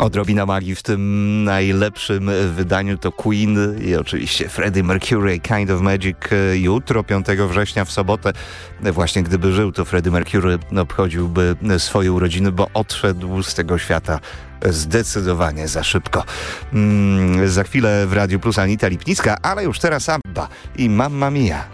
Odrobina magii w tym najlepszym wydaniu to Queen i oczywiście Freddie Mercury, Kind of Magic. Jutro, 5 września w sobotę, właśnie gdyby żył, to Freddie Mercury obchodziłby swoje urodziny, bo odszedł z tego świata zdecydowanie za szybko. Za chwilę w Radiu Plus Anita Lipnicka, ale już teraz ABBA i Mamma Mia.